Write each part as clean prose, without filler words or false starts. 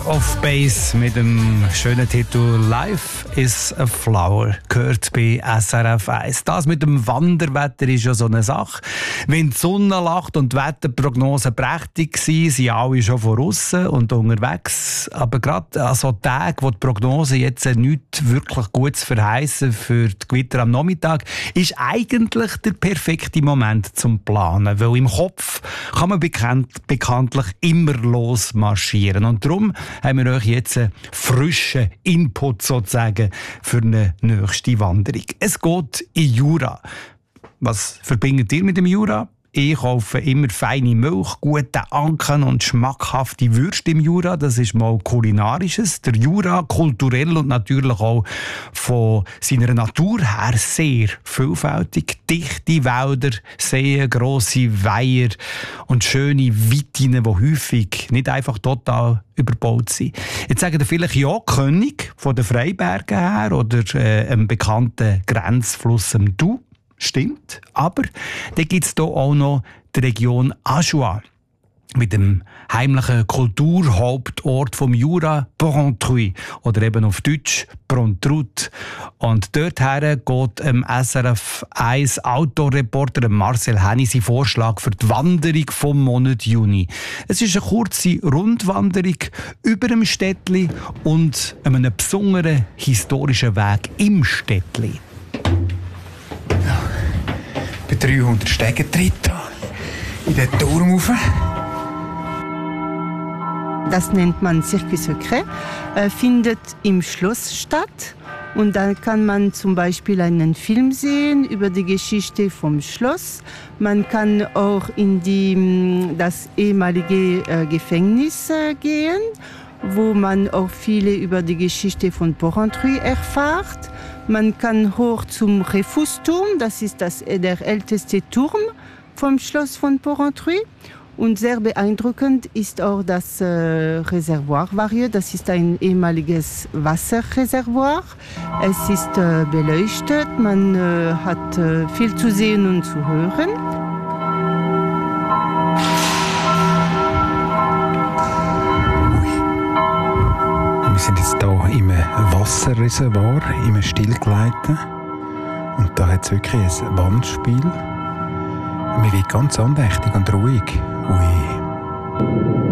of Base mit dem schönen Titel Life is a Flower gehört bei SRF 1. Das mit dem Wanderwetter ist ja so eine Sache. Wenn die Sonne lacht und die Wetterprognosen prächtig waren, sind alle schon von aussen und unterwegs. Aber gerade an so Tagen, wo die Prognosen jetzt nichts wirklich Gutes verheissen für die Gewitter am Nachmittag, ist eigentlich der perfekte Moment zum Planen. Weil im Kopf kann man bekanntlich immer losmarschieren. Und darum haben wir euch jetzt einen frischen Input sozusagen für eine nächste Wanderung. Es geht in Jura. Was verbindet ihr mit dem Jura? Ich kaufe immer feine Milch, gute Anken und schmackhafte Würste im Jura. Das ist mal Kulinarisches. Der Jura, kulturell und natürlich auch von seiner Natur her sehr vielfältig. Dichte Wälder, Seen, grosse Weiher und schöne Weiten, die häufig nicht einfach total überbaut sind. Jetzt sagen vielleicht ja König von den Freibergen her oder einem bekannten Grenzfluss am Doubs. Stimmt, aber dann gibt es hier auch noch die Region Ajoie mit dem heimlichen Kulturhauptort vom Jura, Porrentruy oder eben auf Deutsch Porrentruy. Und dorthin geht SRF 1 Autoreporter Marcel Henny sein Vorschlag für die Wanderung vom Monat Juni. Es ist eine kurze Rundwanderung über dem Städtli und einem besonderen historischen Weg im Städtli. 300 Stegentritte in den Turm rauf. Das nennt man Circuit Secret, findet im Schloss statt. Und dann kann man zum Beispiel einen Film sehen über die Geschichte vom Schloss. Man kann auch in das ehemalige Gefängnis gehen, wo man auch viele über die Geschichte von Porrentruy erfährt. Man kann hoch zum Refusturm, das ist der älteste Turm vom Schloss von Porrentruy. Und sehr beeindruckend ist auch das Reservoir Varieux. Das ist ein ehemaliges Wasserreservoir. Es ist beleuchtet, man hat viel zu sehen und zu hören. Wir sind jetzt hier im Wasserreservoir, im stillgelegten. Und da hat es wirklich ein Wandspiel. Man wird ganz andächtig und ruhig. Ui.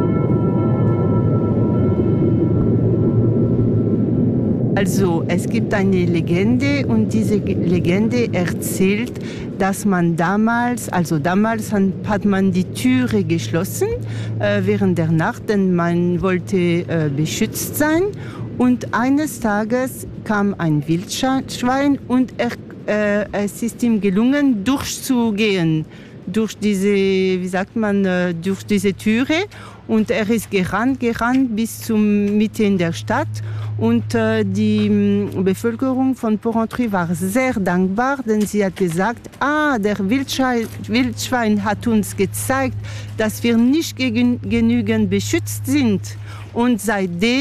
Also, es gibt eine Legende und diese Legende erzählt, dass man damals hat man die Türe geschlossen während der Nacht, denn man wollte beschützt sein. Und eines Tages kam ein Wildschwein und es ist ihm gelungen, durchzugehen durch diese, durch diese Türe. Und er ist gerannt bis zum Mitte in der Stadt. Und die Bevölkerung von Porrentruy war sehr dankbar, denn sie hat gesagt, der Wildschwein hat uns gezeigt, dass wir nicht genügend beschützt sind. Und seitdem